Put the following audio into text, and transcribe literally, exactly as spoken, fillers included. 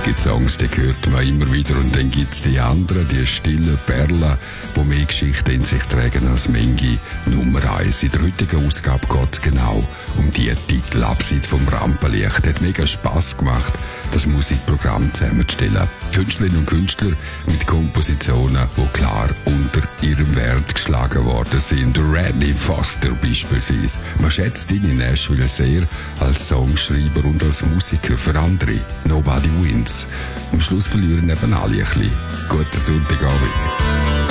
gibt Songs, die hört man immer wieder, und dann gibt's die anderen, die stillen Perlen, die mehr Geschichten in sich tragen als manche Nummer eins. In der heutigen Ausgabe geht's genau um die Titel abseits vom Rampenlicht. Hat mega Spass gemacht, das Musikprogramm zusammenzustellen. Künstlerinnen und Künstler mit Kompositionen, die klar unter ihrem Wert geschlagen worden sind. Randy Foster beispielsweise. Man schätzt ihn in Nashville sehr als Songschreiber und als Musiker für andere. Nobody wins. Am Schluss verlieren eben alle ein bisschen. Guten Sonntagabend.